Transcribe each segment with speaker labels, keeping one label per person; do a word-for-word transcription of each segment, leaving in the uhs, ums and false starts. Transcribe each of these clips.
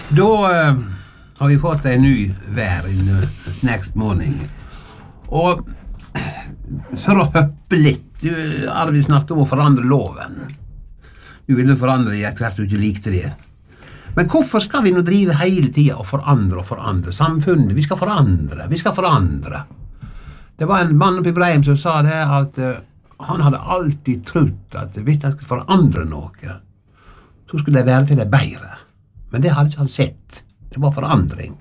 Speaker 1: Då uh, har vi fått en ny vær in uh, next morning. Og for å høppe litt, du, Arvid snakket om å forandre loven. Du ville forandre det etter hvert du ikke likte det. Men hvorfor skal vi nå drive hele tiden og forandre og forandre samfunnet? Vi skal forandre, vi skal forandre. Det var en mann oppe i Breim som sa det at uh, han hadde alltid trodd at hvis han skulle forandre noe, så skulle det være til det bedre. Men det hadde ikke han sett. Det var forandring.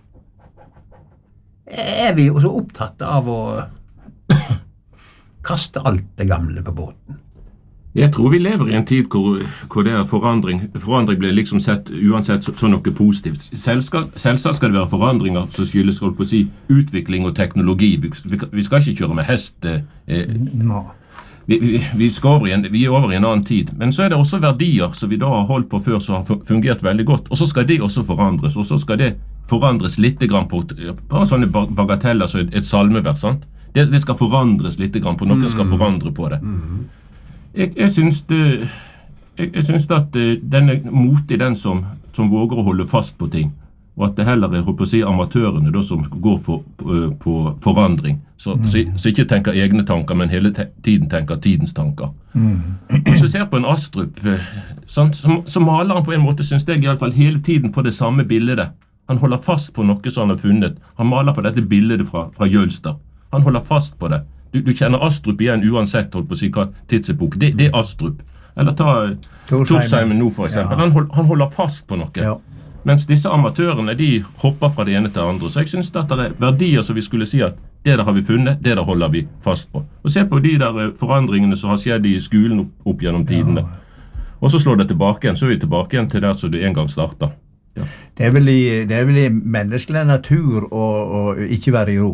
Speaker 1: Er vi så opptatt av å kaste alt det gamle på båten?
Speaker 2: Jeg tror vi lever i en tid hvor, hvor det er forandring. Forandring blir liksom sett uansett så, så noe positivt. Selvsagt, selvsagt skal det være forandringer som skyldes på å si, utvikling og teknologi. Vi, vi, vi skal ikke kjøre med hest. Eh,
Speaker 3: no.
Speaker 2: Vi, vi, vi, skal over i en, vi er over i en annen tid. Men så er det også verdier som vi da har holdt på før, som har fungert veldig godt. Og så skal det også forandres. Og så skal det forandres litt grann på, på sånne bagateller, så et, et salmevers. Sant? Det, det skal forandres litt grann på noe, skal forandre på det. Jeg, jeg synes det, jeg, jeg synes at den er motig den som, som våger å holde fast på ting. Og at det heller er på å si, amatørene da, som går for, på, på forandring. Så, mm. så, så ikke tenker egne tanker, men hele te tiden tenker tidens tanker. Mm. Hvis du ser på en Astrup, sant, så, så maler han på en måte, synes jeg i alle fall, hele tiden på det samme bildet. Han holder fast på noe som han har funnet. Han maler på dette bildet fra, fra Jølster. Han holder fast på det. Du, du kjenner Astrup igjen uansett, holdt på å si hva tidsepok. Det, det er Astrup. Eller ta Torsheimen nå for eksempel. Ja. Han, hold, han holder fast på noe. Ja. Mens disse amatørene, de hopper fra det ene til det andre. Så jeg synes at det er verdier som vi skulle si at det der har vi funnet, det der holder vi fast på. Og se på de der forandringene som har skjedd i skolen opp, opp gjennom tidene. Ja. Og så slår det tilbake igjen, så er vi tilbake igjen til der som det en gang startet. Ja.
Speaker 3: Det er vel i, det er vel i menneskelig natur å, å ikke være i ro.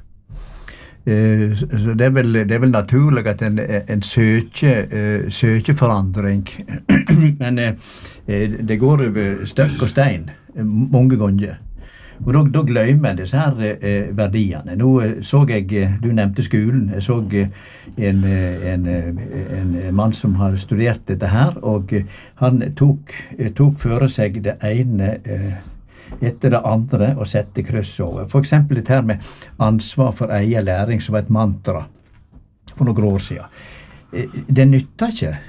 Speaker 3: Uh, så det er, vel, det er vel naturlig at en, en søker, uh, søker forandring. Men uh, det går over støkk og stein uh, mange ganger. Og da, da glemmer jeg disse her uh, verdiene. Nå uh, så jeg, uh, du nevnte skolen, jeg så uh, en, uh, en, uh, en mann som har studert dette her, og uh, han tok, uh, tok for seg det ene uh, etter det andre og sette kryss over. For eksempel det her med ansvar for egen læring som var et mantra for noen år siden. Det nytter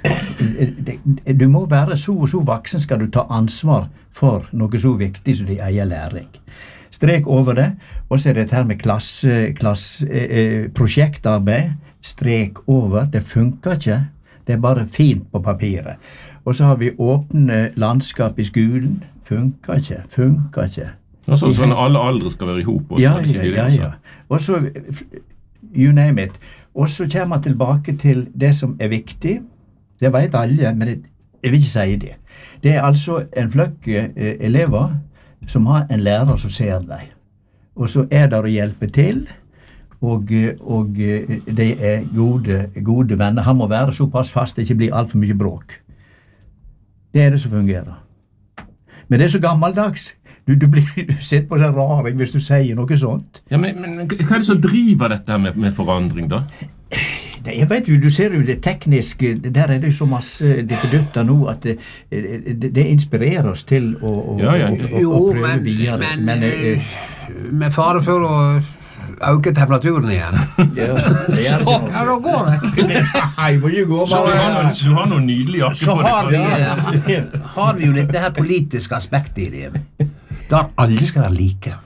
Speaker 3: ikke. Du må være så og så voksen skal du ta ansvar for noe så viktig som din egen læring. Strek over det, og så er det her med klasse, klasse, eh, prosjektarbeid. Strek over, det funker ikke. Det er bare fint på papiret. Og så har vi åpne landskap i skolen. Funker ikke, funker ikke.
Speaker 2: Altså, sånn alle aldre skal være ihop.
Speaker 3: Ja, ja, ja, ja. Og så, you name it. Og så kommer man tilbake til det som er viktig. Det vet alle, men jeg vil ikke si det. Det er altså en fløkk eh, elever som har en lærer som ser deg. Og så er der å hjelpe til, og, og de er gode, gode venner. Han må være såpass fast det ikke blir alt for mye bråk. Det er det som fungerer. Men det er så gammeldags. Du, du, blir, du sitter på sånn raring hvis du sier noe sånt.
Speaker 2: Ja, men, men hva er det som driver dette med, med forandring da?
Speaker 3: Det, jeg vet jo, du ser jo det tekniske, der er det så masse dippedutter nå at det, det, det inspirerer oss til å, å, ja, ja. å, å, å prøve men, videre.
Speaker 1: Men, men eh, med fare for å øke temperaturen igjen.
Speaker 3: Ja, det gjør
Speaker 1: så, ja, da går det.
Speaker 3: Nei, må jo gå.
Speaker 2: Så, du, har, du har noen nydelige jakker på
Speaker 1: har vi, ja, har vi jo litt det her politiske aspektet i det. Der alle skal være like.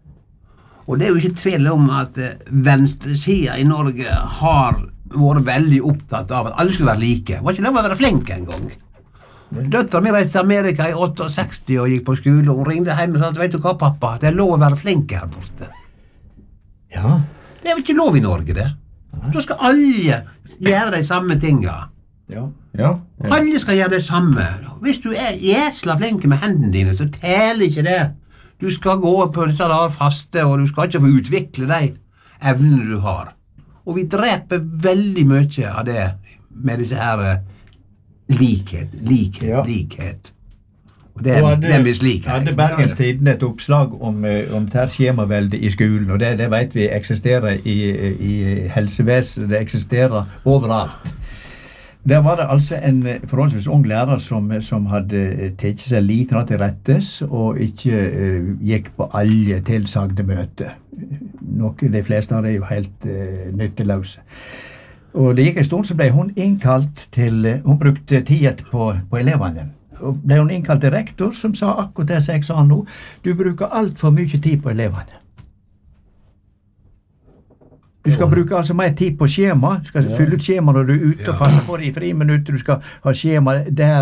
Speaker 1: Og det er jo ikke tvil om at venstresiden i Norge har vært veldig opptatt av at alle skulle være like. Det var ikke lov å være flink en gang. Døtteren min reiste til Amerika i sekstisåtte og gikk på skole, og hun ringte hjem og sa, vet du hva pappa, det er lov å være flink her borte.
Speaker 3: Ja.
Speaker 1: Det er jo ikke lov i Norge, det. Da skal alle gjøre de samme tingene.
Speaker 3: Ja.
Speaker 2: Ja, ja.
Speaker 1: Alle skal gjøre det samme. Hvis du er jæsla flink med hendene dine, så teller ikke det. Du skal gå på disse der faste, og du skal ikke få utvikle de evnene du har. Og vi dreper veldig mye av det med disse her likhet, likhet, ja. likhet. Og det, og hadde, det misliker jeg.
Speaker 3: Hadde Bergens Tidende et oppslag om, om det her skjemaveldet i skolen, og det, det vet vi eksisterer i, i helsevesenet, det eksisterer overalt. Der var det altså en forholdsvis ung lærer som, som hadde tatt seg litt til rettes og ikke uh, gikk på alle tilsagte møter. Noe de fleste av det er jo helt uh, nytteløse. Og det gikk en stund så ble hun innkalt til, uh, hun brukte tid på, på elevene. Og ble hun innkalt til rektor som sa akkurat det som jeg sa nå, du bruker alt for mye tid på elevene. Du skal bruke altså mer tid på skjema, du skal ja. fylle ut skjema når du er ute og passe på det i friminutter, du skal ha skjema der